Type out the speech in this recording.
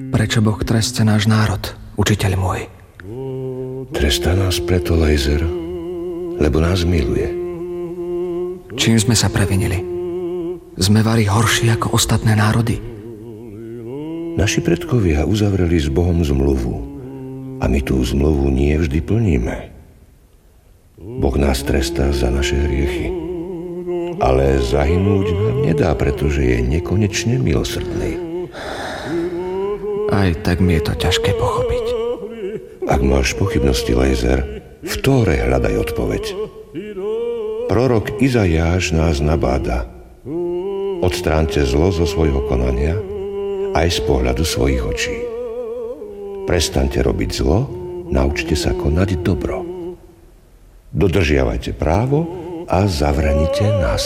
Prečo Boh trestá náš národ, učiteľ môj? Trestá nás preto, Lejzer, lebo nás miluje. Čím sme sa previnili? Sme vari horší ako ostatné národy? Naši predkovia uzavreli s Bohom zmluvu a my tú zmluvu nie vždy plníme. Boh nás trestá za naše hriechy, ale zahynúť nám nedá, pretože je nekonečne milosrdný. Aj tak mi je to ťažké pochopiť. Ak máš pochybnosti, Lejzer, v Tóre hľadaj odpoveď. Prorok Izajáš nás nabáda. Odstráňte zlo zo svojho konania aj z pohľadu svojich očí. Prestaňte robiť zlo, naučte sa konať dobro. Dodržiavajte právo a zavraňte násilie.